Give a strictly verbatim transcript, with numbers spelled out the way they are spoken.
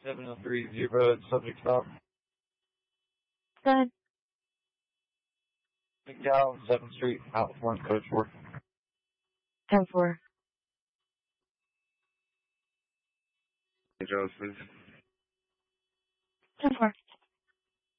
seven oh three zero, subject stop. Go ahead. McDowell, seventh Street, out front, code four. ten four. Jones, please. ten four.